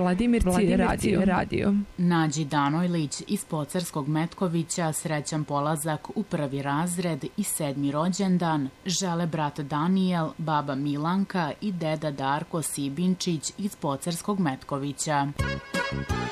Vladimirci radio. Nađi Danojlić iz Pocarskog Metkovića srećan polazak u 1. razred i 7. rođendan žele brat Danijel, baba Milanka i deda Darko Sibinčić iz Pocarskog Metkovića.